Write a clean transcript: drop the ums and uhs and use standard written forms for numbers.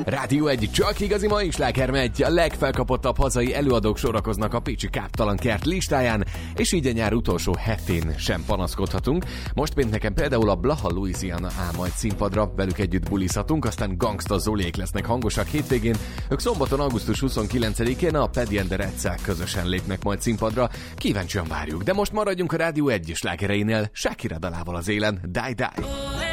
Rádió 1, csak igazi mai slágermegy. A legfelkapottabb hazai előadók sorakoznak a pécsi Káptalan Kert listáján, és így a nyár utolsó hetén sem panaszkodhatunk. Most pénteken például a Blaha Louisiana áll majd színpadra, velük együtt bulizhatunk, aztán Gangsta Zoliék lesznek hangosak hétvégén. Ők szombaton, augusztus 29-én a Paddy and the Redszel közösen lépnek majd színpadra. Kíváncsian várjuk, de most maradjunk a Rádió 1 slágereinél, Shakira dalával az élen, Die Die.